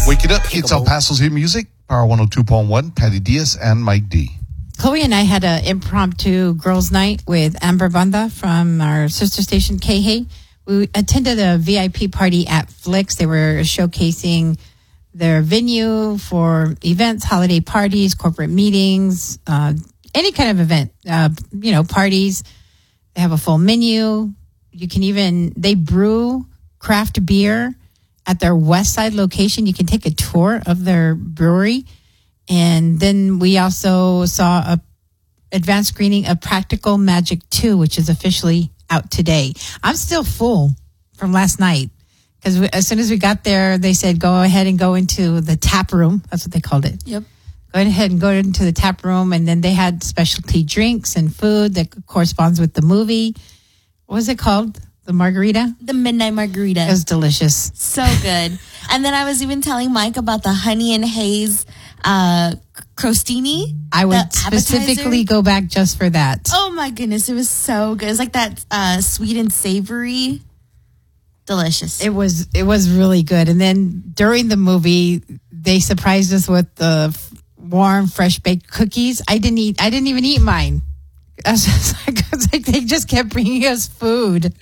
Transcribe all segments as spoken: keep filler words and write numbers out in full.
Wake it up. It's El Paso's Hit Music. Power one oh two point one. Patty Diaz and Mike D. Chloe and I had an impromptu girls' night with Amber Banda from our sister station, K H A. We attended a V I P party at Flicks. They were showcasing their venue for events, holiday parties, corporate meetings, uh, any kind of event, uh, you know, parties. They have a full menu. You can even, they brew craft beer at their West Side location. You can take a tour of their brewery. And then we also saw a advanced screening of Practical Magic two, which is officially out today. I'm still full from last night because as soon as we got there, they said, go ahead and go into the tap room. That's what they called it. Yep. Go ahead and go into the tap room. And then they had specialty drinks and food that corresponds with the movie. What was it called? The margarita? The Midnight Margarita. It was delicious. So good. And then I was even telling Mike about the honey and haze uh, crostini. I would specifically go back just for that. Oh my goodness. It was so good. It's like that uh, sweet and savory. Delicious. It was, it was really good. And then during the movie, they surprised us with the warm, fresh baked cookies. I didn't eat, I didn't even eat mine. I was just like, I was like, they just kept bringing us food.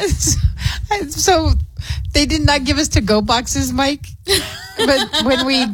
So they did not give us to-go boxes, Mike. But when we